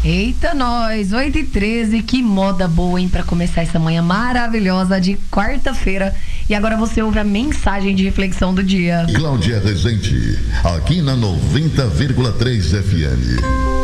Eita, nós, 8h13, que moda boa, hein, pra começar essa manhã maravilhosa de quarta-feira. E agora você ouve a mensagem de reflexão do dia. Cláudia Rezende, aqui na 90,3 FM.